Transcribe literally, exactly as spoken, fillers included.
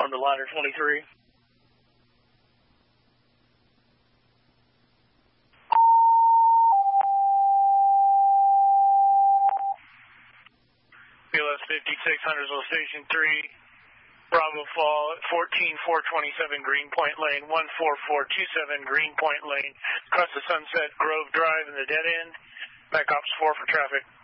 to Ladder twenty-three. B L S fifty-six, Huntersville Station three, Bravo Fall, fourteen four twenty-seven Greenpoint Lane, one four four two seven Greenpoint Lane, across the Sunset Grove Drive in the dead end. Back ops four for traffic.